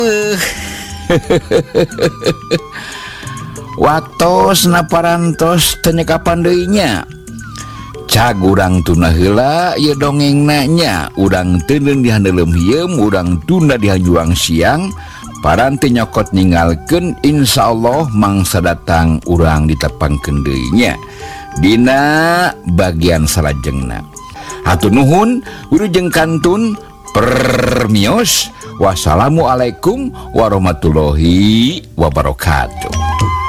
Watos naparantos tanya kapan deunya cag urang tuna heula ieu dongeng nanya urang teuneung di handelem hieum urang tunda di hanjuang siang paranti nyokot ninggalkeun insyaallah mangsa datang urang ditepangkeun deui nya dina bagian salajengna. Hatur nuhun wilujeng kantun permios. Wassalamualaikum warahmatullahi wabarakatuh.